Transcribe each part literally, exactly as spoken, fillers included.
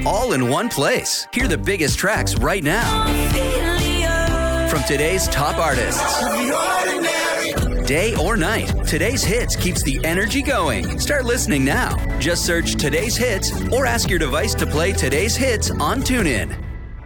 all in one place. Hear the biggest tracks right now from today's top artists. Day or night, Today's Hits keeps the energy going. Start listening now. Just search Today's Hits or ask your device to play Today's Hits on TuneIn.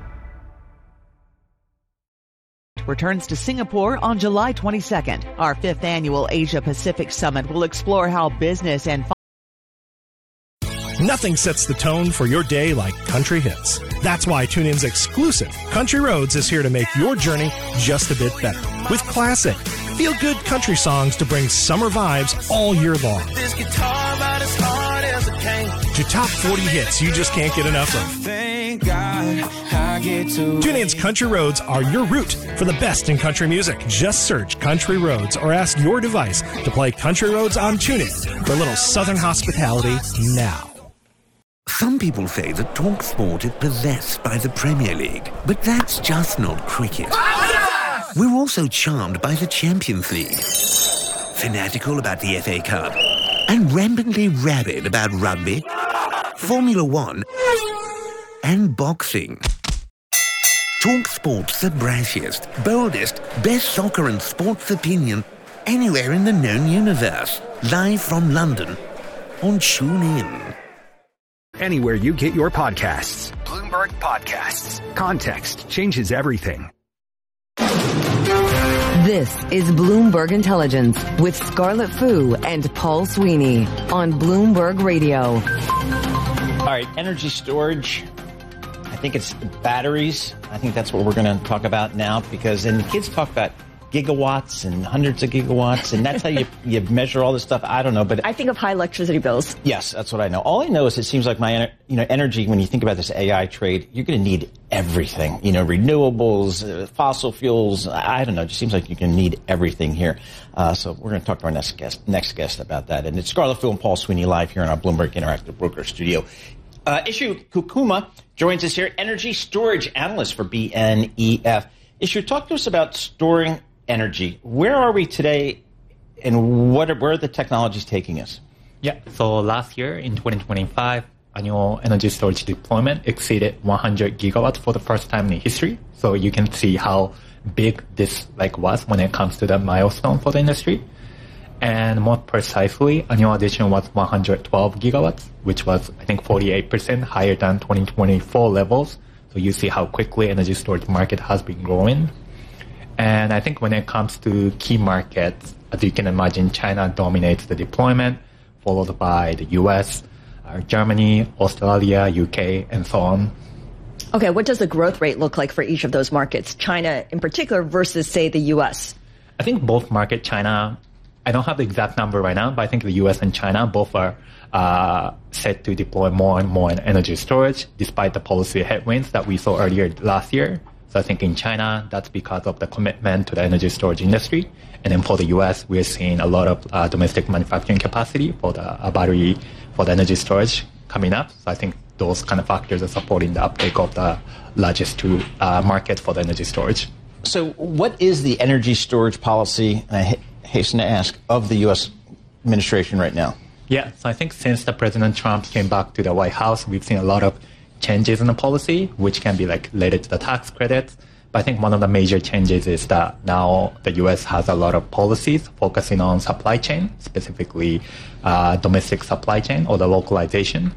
Returns to Singapore on July twenty-second. Our fifth annual Asia Pacific Summit will explore how business and Nothing sets the tone for your day like country hits. That's why TuneIn's exclusive Country Roads is here to make your journey just a bit better. With classic, feel-good country songs to bring summer vibes all year long. This guitar about as hard as it can. To top forty hits you just can't get enough of. Thank God I get to TuneIn's Country Roads are your route for the best in country music. Just search Country Roads or ask your device to play Country Roads on TuneIn for a little Southern hospitality now. Some people say that TalkSport is possessed by the Premier League, but that's just not cricket. We're also charmed by the Champions League, fanatical about the F A Cup, and rampantly rabid about rugby, Formula One, and boxing. TalkSport's the brashiest, boldest, best soccer and sports opinion anywhere in the known universe. Live from London on TuneIn. Anywhere you get your podcasts. Bloomberg Podcasts. Context changes everything. This is Bloomberg Intelligence with Scarlett Fu and Paul Sweeney on Bloomberg Radio. All right, energy storage. I think it's batteries. I think that's what we're going to talk about now because, and the kids talk about gigawatts and hundreds of gigawatts, and that's how you you measure all this stuff. I don't know, but I think of high electricity bills. Yes, that's what I know. All I know is it seems like my you know energy. When you think about this A I trade, you're going to need everything. You know, renewables, uh, fossil fuels. I don't know. It just seems like you're going to need everything here. Uh, so we're going to talk to our next guest, next guest about that. And it's Scarlett Fu and Paul Sweeney live here in our Bloomberg Interactive Broker Studio. Uh, Ishu Kukuma joins us here, energy storage analyst for B N E F. Ishu, talk to us about storing energy. Where are we today, and what are, where are the technologies taking us? Yeah, so last year in twenty twenty-five, annual energy storage deployment exceeded one hundred gigawatts for the first time in history. So you can see how big this like was when it comes to the milestone for the industry. And more precisely, annual addition was one hundred twelve gigawatts, which was, I think, forty-eight percent higher than twenty twenty-four levels. So you see how quickly energy storage market has been growing. And I think when it comes to key markets, as you can imagine, China dominates the deployment, followed by the U S, uh, Germany, Australia, U K, and so on. Okay, what does the growth rate look like for each of those markets, China in particular versus, say, the U S? I think both market, China, I don't have the exact number right now, but I think the U S and China both are uh, set to deploy more and more in energy storage, despite the policy headwinds that we saw earlier last year. So I think in China, that's because of the commitment to the energy storage industry. And then for the U S, we're seeing a lot of uh, domestic manufacturing capacity for the uh, battery, for the energy storage coming up. So I think those kind of factors are supporting the uptake of the largest two uh, market for the energy storage. So what is the energy storage policy, and I ha- hasten to ask, of the U S administration right now? Yeah, so I think since the President Trump came back to the White House, we've seen a lot of changes in the policy, which can be like related to the tax credits. But I think one of the major changes is that now the U S has a lot of policies focusing on supply chain, specifically uh, domestic supply chain or the localization.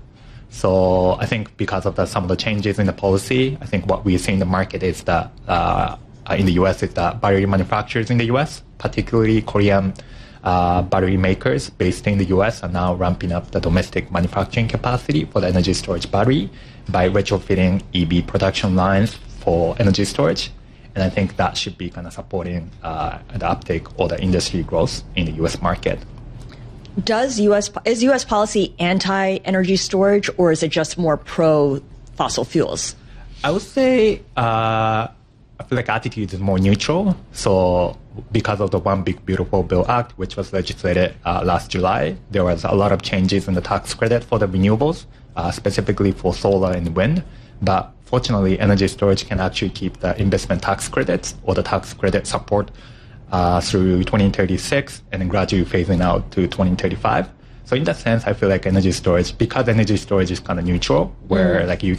So I think because of the, some of the changes in the policy, I think what we see in the market is that uh, in the U S is that battery manufacturers in the U S, particularly Korean uh, battery makers based in the U S, are now ramping up the domestic manufacturing capacity for the energy storage battery by retrofitting E V production lines for energy storage. And I think that should be kind of supporting uh, the uptake or the industry growth in the U S market. Does U S is U S policy anti-energy storage, or is it just more pro-fossil fuels? I would say uh, I feel like attitude is more neutral. So because of the One Big Beautiful Bill Act, which was legislated uh, last July, there was a lot of changes in the tax credit for the renewables, uh, specifically for solar and wind. But fortunately, energy storage can actually keep the investment tax credits or the tax credit support uh, through twenty thirty-six and then gradually phasing out to twenty thirty-five. So in that sense, I feel like energy storage, because energy storage is kind of neutral, where mm. like you